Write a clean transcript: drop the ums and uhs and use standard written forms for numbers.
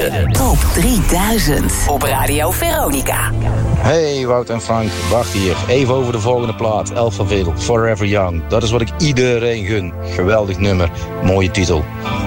De Top 3000 op Radio Veronica. Hey Wout en Frank, Bart hier. Even over de volgende plaat, Alphaville, Forever Young. Dat is wat ik iedereen gun. Geweldig nummer, mooie titel.